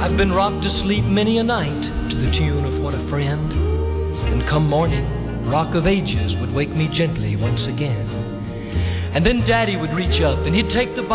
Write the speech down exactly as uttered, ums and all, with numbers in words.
I've been rocked to sleep many a night to the tune of What a Friend. And come morning, Rock of Ages would wake me gently once again. And then Daddy would reach up and he'd take the